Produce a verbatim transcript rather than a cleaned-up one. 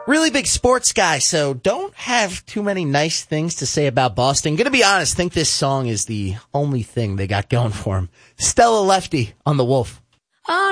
Really big sports guy, so don't have too many nice things to say about Boston. Gonna be honest, think this song is the only thing they got going for him. Stella Lefty on The Wolf.